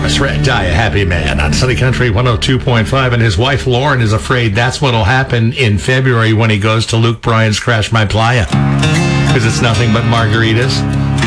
Thomas Rhett, Die a Happy Man on Sunny Country 102.5, and his wife Lauren is afraid that's what'll happen in February when he goes to Luke Bryan's Crash My Playa, because it's nothing but margaritas.